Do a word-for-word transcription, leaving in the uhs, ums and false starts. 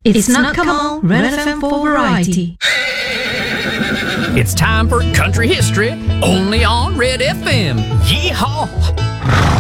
It's not Come On, Red F M for Variety. It's time for country history, only on Red F M. Yeehaw!